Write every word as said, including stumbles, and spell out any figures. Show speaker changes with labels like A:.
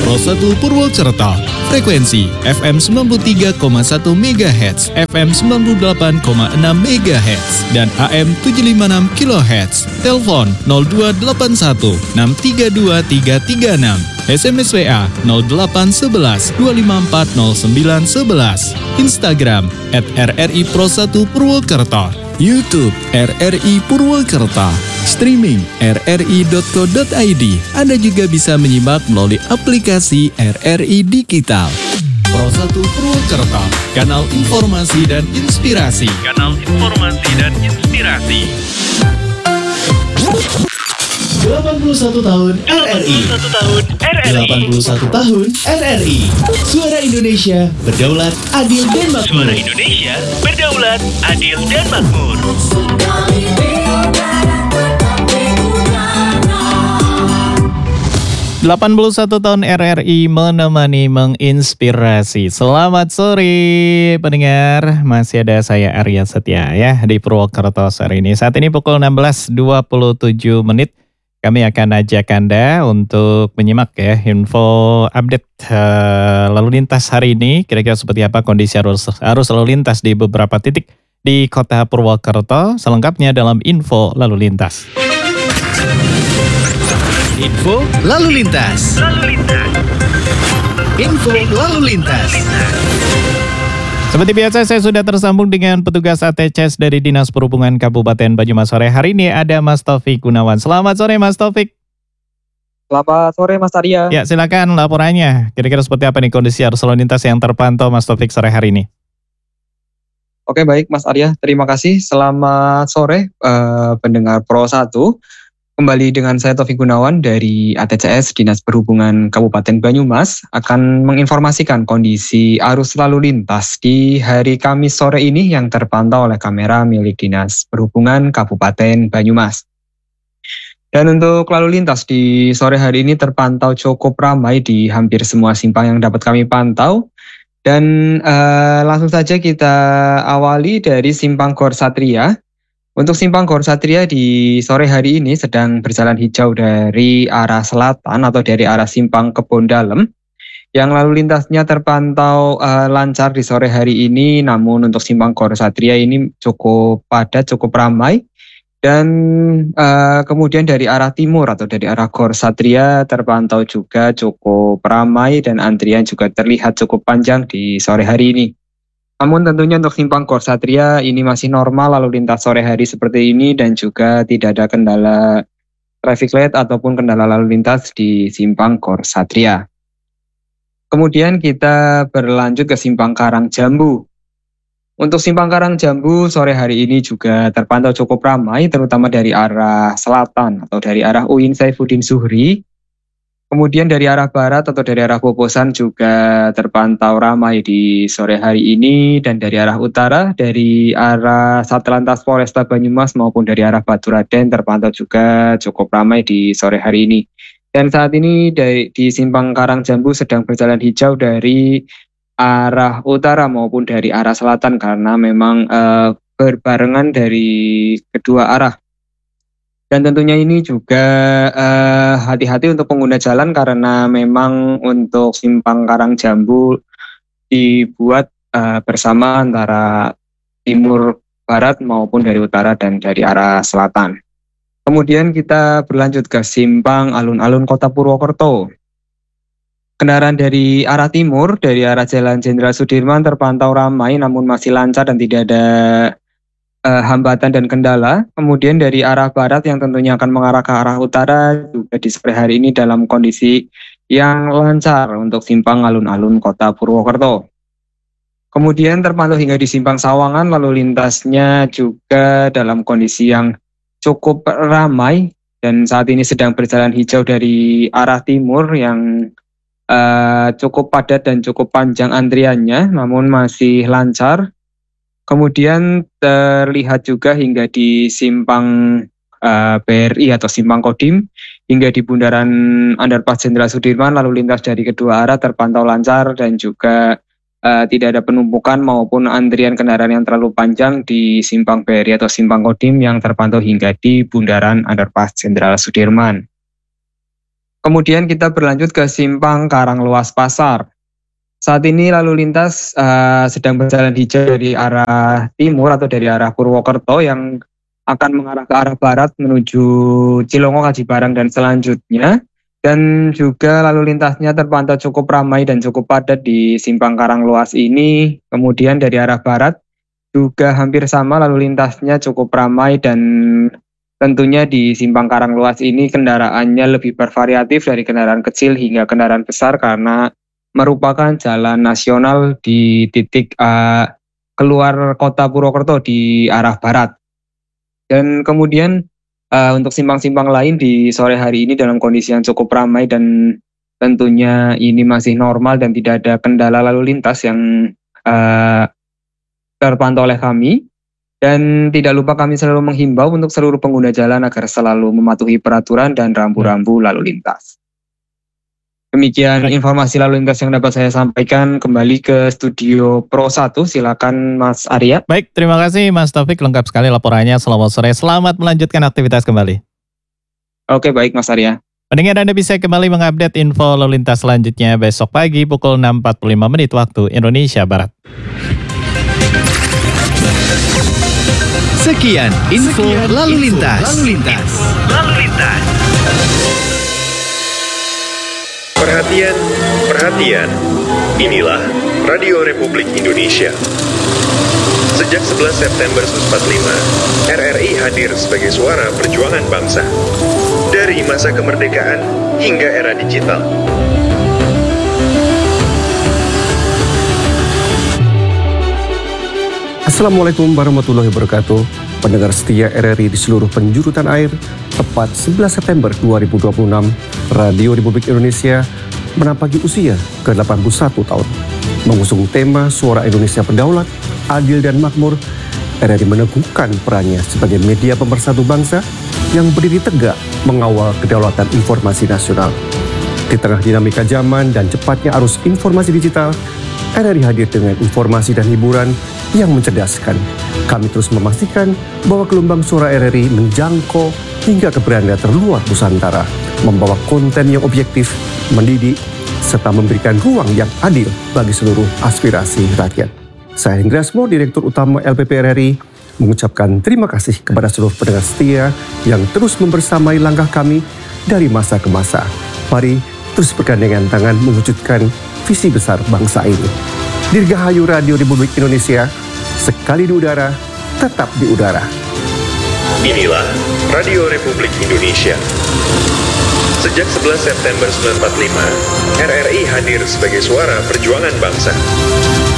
A: Pro satu Purwokerto. Frekuensi F M sembilan puluh tiga koma satu megahertz, F M sembilan puluh delapan koma enam megahertz, dan A M tujuh lima enam kilohertz. Telepon nol dua delapan satu enam tiga dua tiga tiga enam. S M S W A nol delapan satu satu dua lima empat nol sembilan satu satu. Instagram at R R I Pro satu Purwokerto. YouTube R R I Purwokerto. Streaming r r i dot co dot i d. Anda juga bisa menyimak melalui aplikasi R R I Digital. Pro satu Purwokerto, kanal informasi dan inspirasi.
B: Kanal informasi dan inspirasi.
A: delapan puluh satu tahun R R I.
B: delapan puluh satu tahun R R I.
A: delapan puluh satu tahun R R I. Suara Indonesia, berdaulat, adil dan makmur.
B: Suara Indonesia, berdaulat, adil dan makmur.
C: delapan puluh satu tahun R R I menemani menginspirasi. Selamat sore pendengar, masih ada saya Arya Setia ya di Purwokerto sore ini. Saat ini pukul enam belas dua puluh tujuh menit. Kami akan ajak Anda untuk menyimak ya info update uh, lalu lintas hari ini. Kira-kira seperti apa kondisi arus, arus lalu lintas di beberapa titik di kota Purwokerto. Selengkapnya dalam info lalu lintas.
A: Info lalu lintas.
B: Lalu lintas.
A: Info lalu lintas.
C: Seperti biasa saya sudah tersambung dengan petugas A T C S dari Dinas Perhubungan Kabupaten Banyumas sore hari ini ada Mas Taufik Gunawan. Selamat sore Mas Taufik.
D: Selamat sore Mas Arya.
C: Ya silakan laporannya. Kira-kira seperti apa nih kondisi arus lalu lintas yang terpantau Mas Taufik sore hari ini?
D: Oke baik Mas Arya, terima kasih. Selamat sore uh, pendengar Pro satu. Kembali dengan saya Taufik Gunawan dari A T C S Dinas Perhubungan Kabupaten Banyumas akan menginformasikan kondisi arus lalu lintas di hari Kamis sore ini yang terpantau oleh kamera milik Dinas Perhubungan Kabupaten Banyumas. Dan untuk lalu lintas di sore hari ini terpantau cukup ramai di hampir semua simpang yang dapat kami pantau. Dan uh, langsung saja kita awali dari simpang Gor Satria. Untuk simpang Gor Satria di sore hari ini sedang berjalan hijau dari arah selatan atau dari arah simpang Kebon Dalem. Yang lalu lintasnya terpantau uh, lancar di sore hari ini, namun untuk simpang Gor Satria ini cukup padat, cukup ramai. Dan uh, kemudian dari arah timur atau dari arah Gor Satria terpantau juga cukup ramai dan antrian juga terlihat cukup panjang di sore hari ini. Namun tentunya untuk simpang Gor Satria ini masih normal lalu lintas sore hari seperti ini dan juga tidak ada kendala traffic light ataupun kendala lalu lintas di simpang Gor Satria. Kemudian kita berlanjut ke simpang Karang Jambu. Untuk simpang Karang Jambu sore hari ini juga terpantau cukup ramai terutama dari arah selatan atau dari arah U I N Saifuddin Zuhri. Kemudian dari arah barat atau dari arah Bobosan juga terpantau ramai di sore hari ini dan dari arah utara, dari arah Satlantas Polresta Banyumas maupun dari arah Baturaden terpantau juga cukup ramai di sore hari ini. Dan saat ini dari, di simpang Karang Jambu sedang berjalan hijau dari arah utara maupun dari arah selatan karena memang uh, berbarengan dari kedua arah. Dan tentunya ini juga uh, hati-hati untuk pengguna jalan karena memang untuk simpang Karang Jambu dibuat uh, bersama antara timur barat maupun dari utara dan dari arah selatan. Kemudian kita berlanjut ke simpang alun-alun Kota Purwokerto. Kendaraan dari arah timur, dari arah Jalan Jenderal Sudirman terpantau ramai namun masih lancar dan tidak ada Uh, hambatan dan kendala. Kemudian dari arah barat yang tentunya akan mengarah ke arah utara juga di sore hari ini dalam kondisi yang lancar untuk simpang alun-alun Kota Purwokerto. Kemudian terpantau hingga di simpang Sawangan lalu lintasnya juga dalam kondisi yang cukup ramai dan saat ini sedang berjalan hijau dari arah timur yang uh, cukup padat dan cukup panjang antriannya namun masih lancar. Kemudian terlihat juga hingga di simpang uh, B R I atau simpang Kodim hingga di bundaran Underpass Jenderal Sudirman lalu lintas dari kedua arah terpantau lancar dan juga uh, tidak ada penumpukan maupun antrian kendaraan yang terlalu panjang di simpang B R I atau simpang Kodim yang terpantau hingga di bundaran Underpass Jenderal Sudirman. Kemudian kita berlanjut ke simpang Karangluas Pasar. Saat ini lalu lintas uh, sedang berjalan hijau dari arah timur atau dari arah Purwokerto yang akan mengarah ke arah barat menuju Cilongok, Aji Barang dan selanjutnya. Dan juga lalu lintasnya terpantau cukup ramai dan cukup padat di simpang Karangluas ini. Kemudian dari arah barat juga hampir sama, lalu lintasnya cukup ramai dan tentunya di simpang Karangluas ini kendaraannya lebih bervariatif dari kendaraan kecil hingga kendaraan besar karena merupakan jalan nasional di titik uh, keluar kota Purwokerto di arah barat. Dan kemudian uh, untuk simpang-simpang lain di sore hari ini dalam kondisi yang cukup ramai dan tentunya ini masih normal dan tidak ada kendala lalu lintas yang uh, terpantau oleh kami. Dan tidak lupa kami selalu menghimbau untuk seluruh pengguna jalan agar selalu mematuhi peraturan dan rambu-rambu lalu lintas. Demikian informasi lalu lintas yang dapat saya sampaikan. Kembali ke studio Pro satu, silakan Mas Arya.
C: Baik, terima kasih Mas Taufik, lengkap sekali laporannya. Selamat sore, selamat melanjutkan aktivitas kembali.
D: Oke, baik Mas Arya.
C: Pendengar, Anda bisa kembali mengupdate info lalu lintas selanjutnya besok pagi pukul enam empat puluh lima menit waktu Indonesia Barat.
A: Sekian info Sekian lalu lintas. Lalu lintas.
B: Lalu lintas.
E: Perhatian, perhatian. Inilah Radio Republik Indonesia. Sejak sebelas September seribu sembilan ratus empat puluh lima, R R I hadir sebagai suara perjuangan bangsa. Dari masa kemerdekaan hingga era digital.
F: Assalamualaikum warahmatullahi wabarakatuh. Pendengar setia R R I di seluruh penjuru tanah air, tepat sebelas September dua ribu dua puluh enam, Radio Republik Indonesia menampaki usia ke delapan puluh satu tahun. Mengusung tema Suara Indonesia Berdaulat, Adil dan Makmur, R R I meneguhkan perannya sebagai media pemersatu bangsa yang berdiri tegak mengawal kedaulatan informasi nasional. Di tengah dinamika zaman dan cepatnya arus informasi digital, R R I hadir dengan informasi dan hiburan yang mencerdaskan. Kami terus memastikan bahwa gelombang suara R R I menjangkau hingga ke beranda terluar Nusantara, membawa konten yang objektif, mendidik, serta memberikan ruang yang adil bagi seluruh aspirasi rakyat. Saya Hendriasmo, Direktur Utama L P P R R I, mengucapkan terima kasih kepada seluruh pendengar setia yang terus membersamai langkah kami dari masa ke masa. Mari terus bergandengan tangan mewujudkan visi besar bangsa ini. Dirgahayu Radio Republik Indonesia, sekali di udara, tetap di udara.
E: Inilah Radio Republik Indonesia. Sejak sebelas September seribu sembilan ratus empat puluh lima, R R I hadir sebagai suara perjuangan bangsa.